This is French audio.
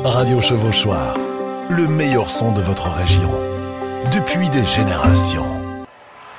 Radio Chevauchoir, le meilleur son de votre région, depuis des générations.